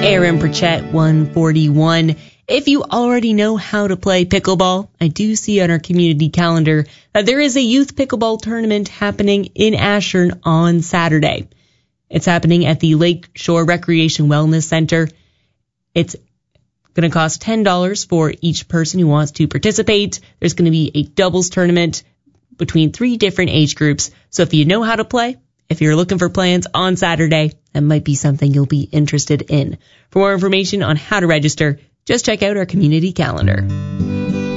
Aaron Pritchett, 141. If you already know how to play pickleball, I do see on our community calendar that there is a youth pickleball tournament happening in Ashern on Saturday. It's happening at the Lake Shore Recreation Wellness Center. It's going to cost $10 for each person who wants to participate. There's going to be a doubles tournament between 3 different age groups. So if you know how to play, if you're looking for plans on Saturday, that might be something you'll be interested in. For more information on how to register, just check out our community calendar.